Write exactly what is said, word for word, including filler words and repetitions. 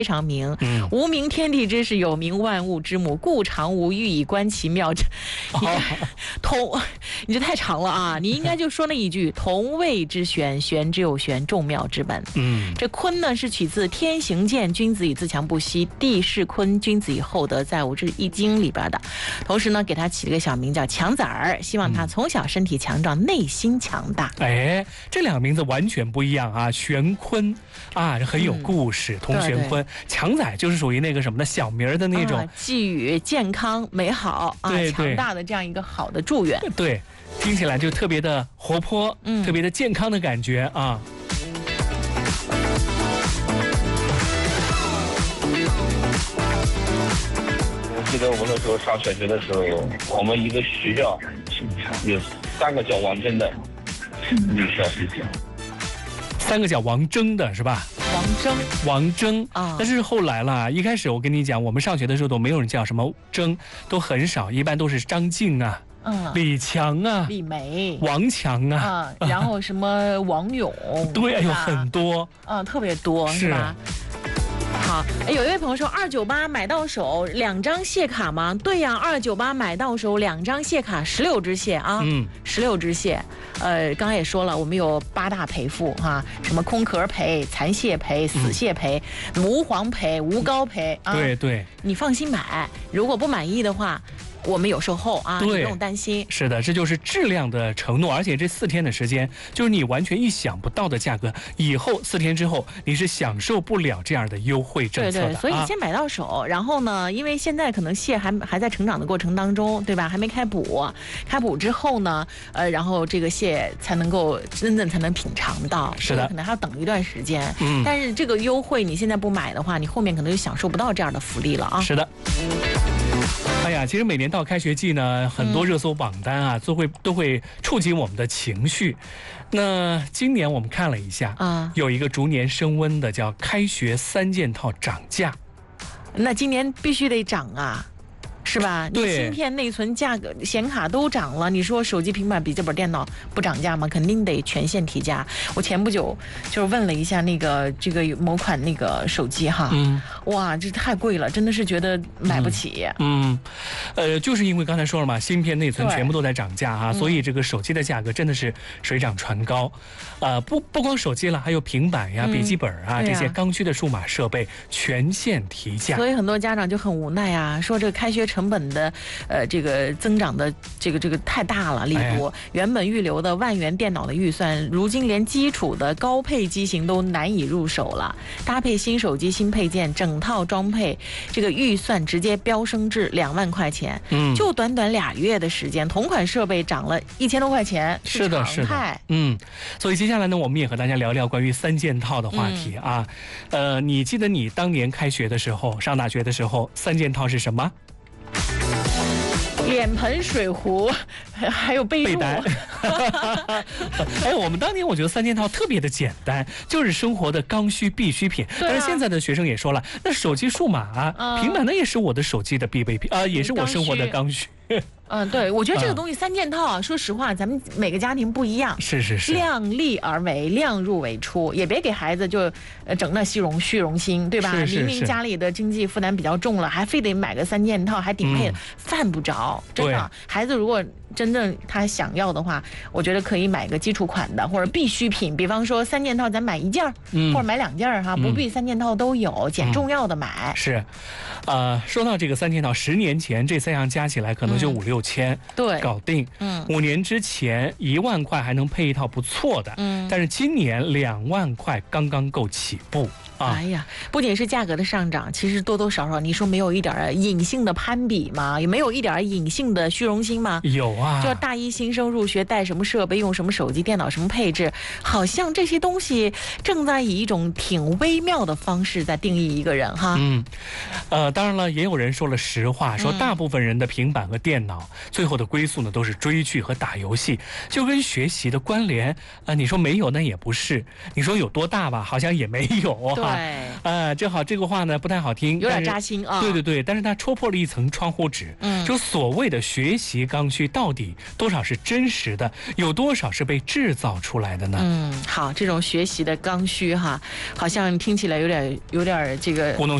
非常明， 嗯， 无名天地之始，有名万物之母，故常无欲以观其妙。这，你这同，你这太长了啊！你应该就说那一句：同谓之玄，玄之又玄，众妙之本。 嗯， 这坤呢是取自天行健，君子以自强不息；地势坤，君子以厚德载物，这是易经里边的。同时呢，给他起了个小名叫强子儿，希望他从小身体强壮，内心强大。 哎，这两个名字完全不一样啊！玄坤啊，很有故事。嗯、同玄坤，强仔就是属于那个什么的小名的那种， 啊、寄予健康美好啊， 对对强大的这样一个好的祝愿。 对，听起来就特别的活泼，嗯，特别的健康的感觉啊。 我记得我那时候上小学的时候，我们一个学校有三个叫王真的女小学生。 三个叫王铮的是吧？ 王铮， 王铮啊！ 但是后来啦，一开始我跟你讲，我们上学的时候都没有人叫什么铮，都很少，一般都是张静啊、 嗯、 李强啊、 李梅、 王强啊， 啊然后什么王勇， 对，有很多， 嗯，特别多，是吧？好，有一位朋友说二九八买到手两张蟹卡吗？对呀，二九八买到手两张蟹卡，十六只蟹啊，嗯，十六只蟹。呃，刚才也说了，我们有八大赔付哈，什么空壳赔、残蟹赔、死蟹赔、嗯、无黄赔、无膏赔啊。 对对， 你放心买，如果不满意的话，我们有售后啊，你不用担心。 是的，这就是质量的承诺，而且这四天的时间，就是你完全意想不到的价格。以后四天之后，你是享受不了这样的优惠政策的。 对对，所以先买到手，啊、然后呢，因为现在可能蟹还还在成长的过程当中，对吧？还没开捕，开捕之后呢，呃，然后这个蟹才能够真正才能品尝到。 是的， 可能还要等一段时间。 嗯， 但是这个优惠你现在不买的话，你后面可能就享受不到这样的福利了啊。 是的。哎呀，其实每年到开学季呢，很多热搜榜单啊，都会都会触及我们的情绪。那今年我们看了一下啊，有一个逐年升温的叫开学三件套涨价。 那今年必须得涨啊，是吧？你芯片、内存、价格、显卡都涨了，你说手机、平板、笔记本电脑不涨价吗？肯定得全线提价。我前不久就是问了一下那个这个某款那个手机哈，嗯，哇，这太贵了，真的是觉得买不起。 嗯，嗯呃，就是因为刚才说了嘛，芯片、内存全部都在涨价啊，所以这个手机的价格真的是水涨船高。呃，不不光手机了，还有平板呀、嗯、笔记本啊、啊这些刚需的数码设备全线提价。 所以很多家长就很无奈啊，说这个开学成本的呃这个增长的这个这个太大了力度，哎、原本预留的万元电脑的预算，如今连基础的高配机型都难以入手了。搭配新手机新配件，整套装配，这个预算直接飙升至两万块钱。嗯，就短短俩月的时间，同款设备涨了一千多块钱， 是的，是的。嗯，所以接下来呢，我们也和大家聊聊关于三件套的话题啊。嗯、呃，你记得你当年开学的时候，上大学的时候，三件套是什么？ 脸盆、水壶，还有被单。哎，我们当年我觉得三件套特别的简单，就是生活的刚需必需品。啊、但是现在的学生也说了，那手机、数码啊、嗯、平板那也是我的手机的必备品啊、呃，也是我生活的刚需。 嗯，对，我觉得这个东西三件套啊，说实话，咱们每个家庭不一样， 是是是， 量力而为，量入为出，也别给孩子就呃整那虚荣虚荣心，对吧？ 是是是， 明明家里的经济负担比较重了，还非得买个三件套，还顶配，嗯、犯不着，真的。孩子如果真正他想要的话，我觉得可以买个基础款的或者必需品，比方说三件套，咱买一件，嗯、或者买两件哈，不必三件套都有，嗯、捡重要的买。 是，呃，说到这个三件套，十年前这三样加起来可能就五六。千对搞定，嗯，五年之前一万块还能配一套不错的，嗯，但是今年两万块刚刚够起步啊！ 哎呀，不仅是价格的上涨，其实多多少少你说没有一点隐性的攀比吗？也没有一点隐性的虚荣心吗？ 有啊， 就大一新生入学带什么设备，用什么手机、电脑，什么配置，好像这些东西正在以一种挺微妙的方式在定义一个人哈。 嗯，呃，当然了，也有人说了实话，说大部分人的平板和电脑。最后的归宿呢，都是追剧和打游戏，就跟学习的关联啊、呃，你说没有那也不是，你说有多大吧，好像也没有哈。 吧？啊，正好这个话呢不太好听， 有点扎心啊。 对对对，但是它戳破了一层窗户纸。嗯，就所谓的学习刚需，到底多少是真实的，有多少是被制造出来的呢？ 嗯，好，这种学习的刚需哈，好像听起来有点有点这个。